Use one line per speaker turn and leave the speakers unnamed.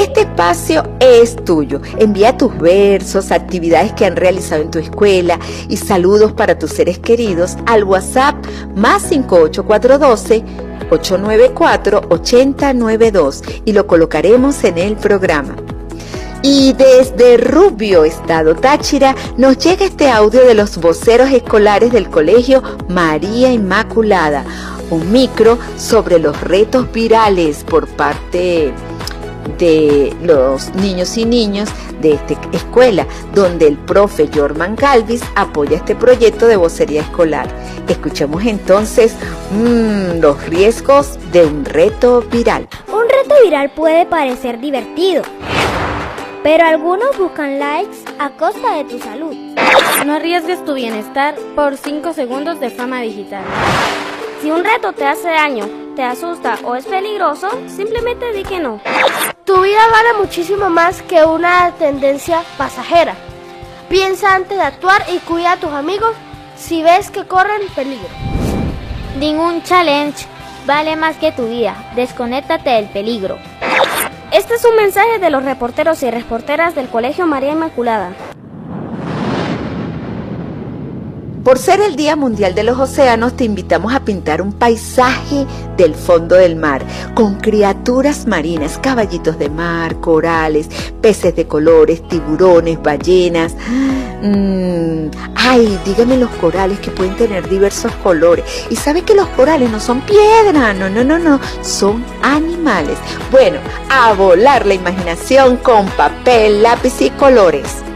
Este espacio es tuyo. Envía tus versos, actividades que han realizado en tu escuela y saludos para tus seres queridos al WhatsApp más 58412-894-8092 y lo colocaremos en el programa. Y desde Rubio, Estado Táchira, nos llega este audio de los voceros escolares del Colegio María Inmaculada, un micro sobre los retos virales por parte de los niños y niñas de esta escuela, donde el profe Jorman Galvis apoya este proyecto de vocería escolar. Escuchemos entonces los riesgos de un reto viral.
Un reto viral puede parecer divertido, pero algunos buscan likes a costa de tu salud.
No arriesgues tu bienestar por 5 segundos de fama digital.
Si un reto te hace daño, te asusta o es peligroso, simplemente di que no.
Tu vida vale muchísimo más que una tendencia pasajera. Piensa antes de actuar y cuida a tus amigos si ves que corren peligro.
Ningún challenge vale más que tu vida. Desconéctate del peligro.
Este es un mensaje de los reporteros y reporteras del Colegio María Inmaculada.
Por ser el Día Mundial de los Océanos, te invitamos a pintar un paisaje del fondo del mar, con criaturas marinas, caballitos de mar, corales, peces de colores, tiburones, ballenas. Dígame los corales que pueden tener diversos colores. Y sabe que los corales no son piedra, no, son animales. Bueno, a volar la imaginación con papel, lápiz y colores.